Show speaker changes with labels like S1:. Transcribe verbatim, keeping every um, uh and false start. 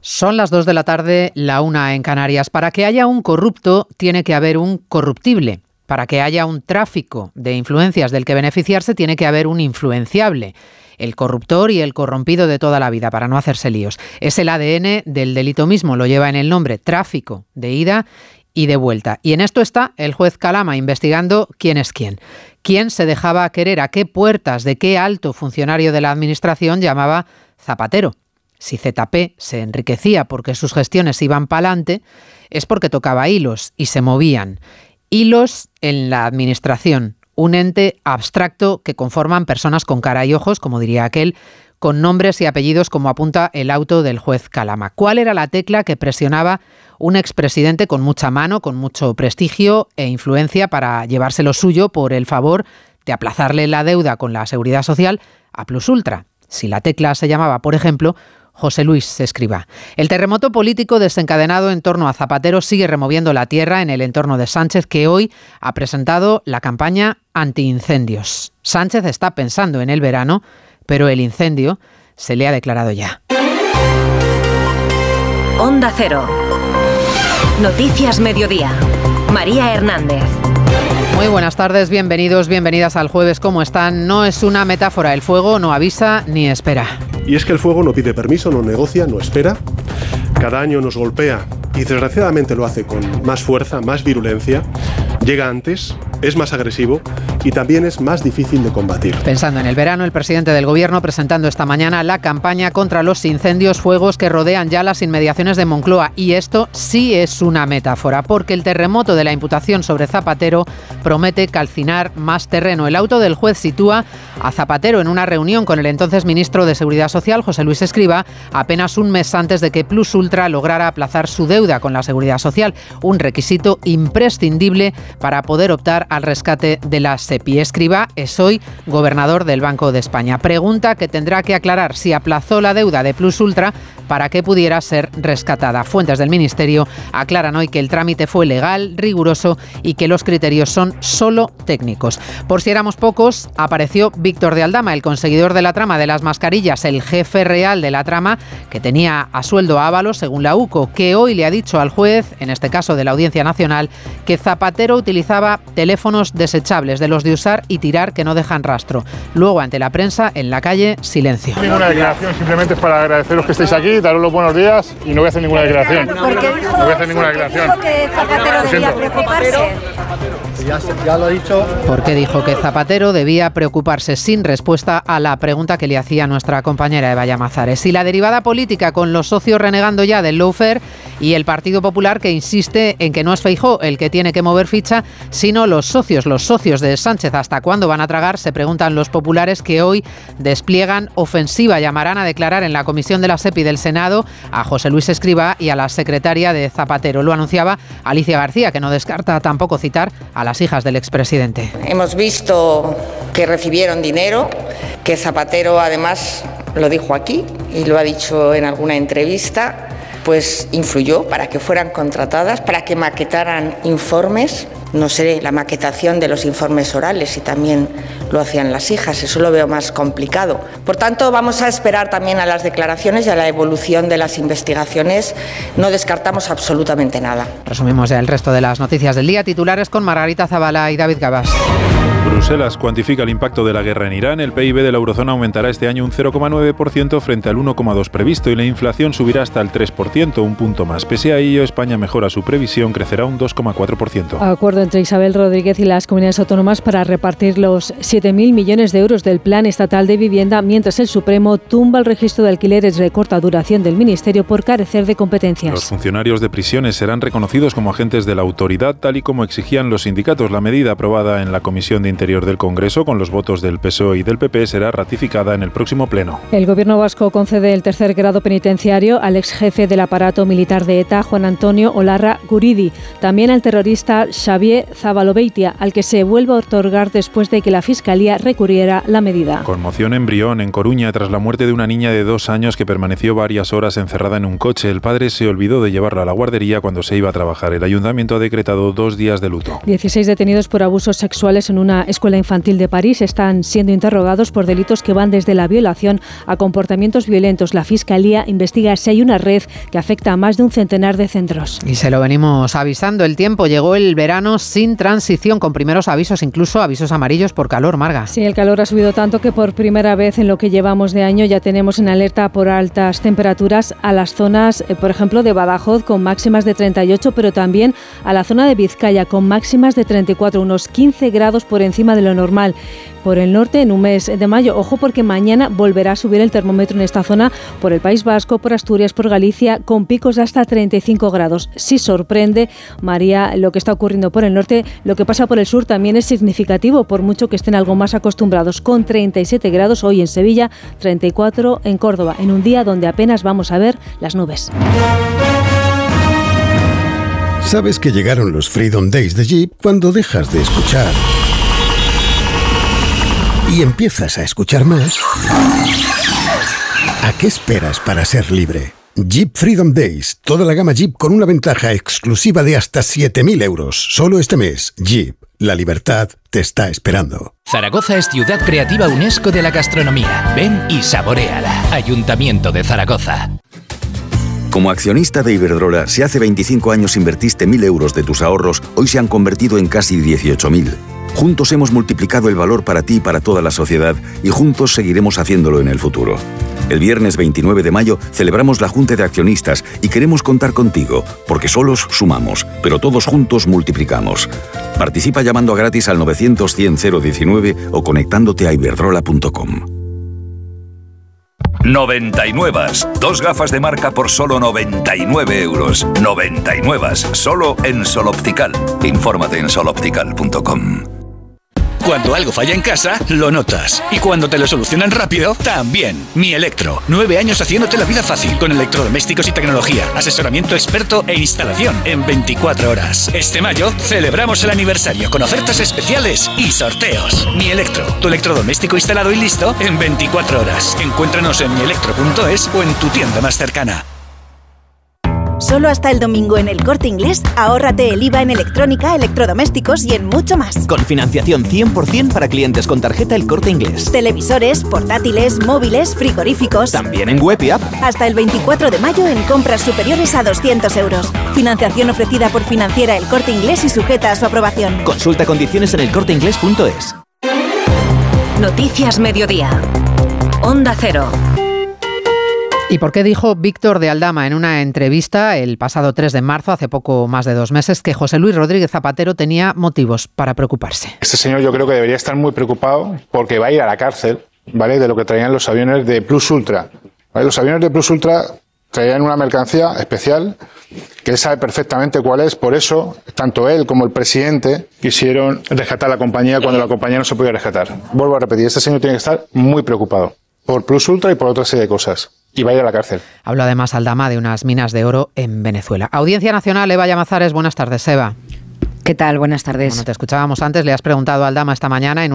S1: Son las dos de la tarde, la una en Canarias. Para que haya un corrupto, tiene que haber un corruptible. Para que haya un tráfico de influencias del que beneficiarse, tiene que haber un influenciable. El corruptor y el corrompido de toda la vida, para no hacerse líos. Es el A D N del delito mismo, lo lleva en el nombre, tráfico de ida y de vuelta. Y en esto está el juez Calama investigando quién es quién. Quién se dejaba querer, a qué puertas, de qué alto funcionario de la administración llamaba Zapatero. Si Z P se enriquecía porque sus gestiones iban pa'lante, es porque tocaba hilos y se movían. Hilos en la administración, un ente abstracto que conforman personas con cara y ojos, como diría aquel, con nombres y apellidos como apunta el auto del juez Calama. ¿Cuál era la tecla que presionaba un expresidente con mucha mano, con mucho prestigio e influencia para llevarse lo suyo por el favor de aplazarle la deuda con la Seguridad Social a Plus Ultra? Si la tecla se llamaba, por ejemplo, José Luis Escrivá. El terremoto político desencadenado en torno a Zapatero sigue removiendo la tierra en el entorno de Sánchez, que hoy ha presentado la campaña antiincendios. Sánchez está pensando en el verano, pero el incendio se le ha declarado ya.
S2: Onda Cero. Noticias Mediodía. María Hernández.
S1: Muy buenas tardes, bienvenidos, bienvenidas al jueves. ¿Cómo están? No es una metáfora, el fuego no avisa ni espera.
S3: Y es que el fuego no pide permiso, no negocia, no espera. Cada año nos golpea y desgraciadamente lo hace con más fuerza, más virulencia. Llega antes, es más agresivo y también es más difícil de combatir.
S1: Pensando en el verano, el presidente del Gobierno presentando esta mañana la campaña contra los incendios, fuegos que rodean ya las inmediaciones de Moncloa. Y esto sí es una metáfora, porque el terremoto de la imputación sobre Zapatero promete calcinar más terreno. El auto del juez sitúa a Zapatero en una reunión con el entonces ministro de Seguridad Social, José Luis Escrivá, apenas un mes antes de que Plus Ultra lograra aplazar su deuda con la Seguridad Social, un requisito imprescindible para poder optar al rescate de la SEPI. Escrivá es hoy gobernador del Banco de España. Pregunta que tendrá que aclarar si aplazó la deuda de Plus Ultra para que pudiera ser rescatada. Fuentes del Ministerio aclaran hoy que el trámite fue legal, riguroso y que los criterios son solo técnicos. Por si éramos pocos, apareció Víctor de Aldama, el conseguidor de la trama de las mascarillas, el jefe real de la trama, que tenía a sueldo a Ábalos, según la UCO, que hoy le ha dicho al juez, en este caso de la Audiencia Nacional, que Zapatero utilizaba teléfonos desechables, de los de usar y tirar que no dejan rastro. Luego, ante la prensa, en la calle, silencio.
S4: Ninguna declaración, simplemente es para agradeceros que estéis aquí, daros los buenos días y no voy a hacer ninguna declaración. No voy a hacer ninguna declaración.
S5: ¿Por qué dijo que Zapatero debía preocuparse?
S6: Ya, ya lo he dicho.
S1: ¿Por qué dijo que Zapatero debía preocuparse? Sin respuesta a la pregunta que le hacía nuestra compañera Eva Llamazares. Y la derivada política, con los socios renegando ya del lawfare y el Partido Popular que insiste en que no es Feijóo el que tiene que mover ficha, sino los socios, los socios de Sánchez. ¿Hasta cuándo van a tragar? Se preguntan los populares, que hoy despliegan ofensiva. Llamarán a declarar en la comisión de la SEPI del Senado a José Luis Escrivá y a la secretaria de Zapatero. Lo anunciaba Alicia García, que no descarta tampoco citar a las hijas del expresidente.
S7: Hemos visto que recibieron dinero, que Zapatero además lo dijo aquí y lo ha dicho en alguna entrevista, pues influyó para que fueran contratadas, para que maquetaran informes. No sé, la maquetación de los informes orales, si también lo hacían las hijas, eso lo veo más complicado. Por tanto, vamos a esperar también a las declaraciones y a la evolución de las investigaciones. No descartamos absolutamente nada.
S1: Resumimos ya el resto de las noticias del día. Titulares con Margarita Zavala y David Gabás.
S8: Bruselas cuantifica el impacto de la guerra en Irán. El P I B de la eurozona aumentará este año un cero coma nueve por ciento frente al uno coma dos por ciento previsto y la inflación subirá hasta el tres por ciento, un punto más. Pese a ello, España mejora su previsión, crecerá un dos coma cuatro por ciento.
S9: Acuerdo entre Isabel Rodríguez y las comunidades autónomas para repartir los siete mil millones de euros del Plan Estatal de Vivienda, mientras el Supremo tumba el registro de alquileres de corta duración del Ministerio por carecer de competencias.
S8: Los funcionarios de prisiones serán reconocidos como agentes de la autoridad, tal y como exigían los sindicatos. La medida aprobada en la Comisión de Interior del Congreso, con los votos del P S O E y del P P, será ratificada en el próximo pleno.
S9: El Gobierno vasco concede el tercer grado penitenciario al ex jefe del aparato militar de ETA, Juan Antonio Olarra Guridi, también al terrorista Xavier Zabalobeitia, al que se vuelve a otorgar después de que la Fiscalía recurriera la medida.
S8: Conmoción en Brión, en Coruña, tras la muerte de una niña de dos años que permaneció varias horas encerrada en un coche. El padre se olvidó de llevarla a la guardería cuando se iba a trabajar. El ayuntamiento ha decretado dos días de luto.
S9: dieciséis detenidos por abusos sexuales en una escuela infantil de París están siendo interrogados por delitos que van desde la violación a comportamientos violentos. La Fiscalía investiga si hay una red que afecta a más de un centenar de centros.
S1: Y se lo venimos avisando. El tiempo, llegó el verano sin transición, con primeros avisos, incluso avisos amarillos por calor, Marga.
S9: Sí, el calor ha subido tanto que por primera vez en lo que llevamos de año ya tenemos en alerta por altas temperaturas a las zonas, eh, por ejemplo, de Badajoz con máximas de treinta y ocho, pero también a la zona de Vizcaya con máximas de treinta y cuatro, unos quince grados por encima de lo normal. Por el norte, en un mes de mayo, ojo porque mañana volverá a subir el termómetro en esta zona, por el País Vasco, por Asturias, por Galicia, con picos de hasta treinta y cinco grados. Sí sorprende, María, lo que está ocurriendo por el norte. Lo que pasa por el sur también es significativo, por mucho que estén algo más acostumbrados, con treinta y siete grados hoy en Sevilla, treinta y cuatro en Córdoba, en un día donde apenas vamos a ver las nubes.
S10: Sabes que llegaron los Freedom Days de Jeep cuando dejas de escuchar y empiezas a escuchar más. ¿A qué esperas para ser libre? Jeep Freedom Days, toda la gama Jeep con una ventaja exclusiva de hasta siete mil euros. Solo este mes, Jeep, la libertad te está esperando.
S11: Zaragoza es ciudad creativa UNESCO de la gastronomía. Ven y saboréala. Ayuntamiento de Zaragoza.
S12: Como accionista de Iberdrola, si hace veinticinco años invertiste mil euros de tus ahorros, hoy se han convertido en casi dieciocho mil. Juntos hemos multiplicado el valor para ti y para toda la sociedad, y juntos seguiremos haciéndolo en el futuro. El viernes veintinueve de mayo celebramos la Junta de Accionistas y queremos contar contigo, porque solos sumamos, pero todos juntos multiplicamos. Participa llamando a gratis al novecientos cien cero diecinueve o conectándote a iberdrola punto com.
S13: noventa y nueve. Dos gafas de marca por solo noventa y nueve euros. noventa y nueve. Solo en Sol Optical. Infórmate en sol optical punto com.
S11: Cuando algo falla en casa, lo notas. Y cuando te lo solucionan rápido, también. Mi Electro. Nueve años haciéndote la vida fácil. Con electrodomésticos y tecnología. Asesoramiento experto e instalación en veinticuatro horas. Este mayo celebramos el aniversario con ofertas especiales y sorteos. Mi Electro. Tu electrodoméstico instalado y listo en veinticuatro horas. Encuéntranos en mi electro punto es o en tu tienda más cercana.
S14: Solo hasta el domingo en El Corte Inglés, ahórrate el I V A en electrónica, electrodomésticos y en mucho más.
S15: Con financiación cien por ciento para clientes con tarjeta El Corte Inglés.
S14: Televisores, portátiles, móviles, frigoríficos.
S15: También en web y app.
S14: Hasta el veinticuatro de mayo en compras superiores a doscientos euros. Financiación ofrecida por Financiera El Corte Inglés y sujeta a su aprobación.
S15: Consulta condiciones en el corte inglés punto es.
S2: Noticias Mediodía. Onda Cero.
S1: ¿Y por qué dijo Víctor de Aldama en una entrevista el pasado tres de marzo, hace poco más de dos meses, que José Luis Rodríguez Zapatero tenía motivos para preocuparse?
S4: Este señor yo creo que debería estar muy preocupado porque va a ir a la cárcel, ¿vale?, de lo que traían los aviones de Plus Ultra. ¿Vale? Los aviones de Plus Ultra traían una mercancía especial que él sabe perfectamente cuál es. Por eso, tanto él como el presidente quisieron rescatar la compañía cuando la compañía no se podía rescatar. Vuelvo a repetir, este señor tiene que estar muy preocupado por Plus Ultra y por otra serie de cosas. Y va a ir a la cárcel.
S1: Habló además Aldama de unas minas de oro en Venezuela. Audiencia Nacional, Eva Llamazares, buenas tardes, Eva.
S16: ¿Qué tal? Buenas tardes.
S1: Bueno, te escuchábamos antes, le has preguntado a Aldama esta mañana en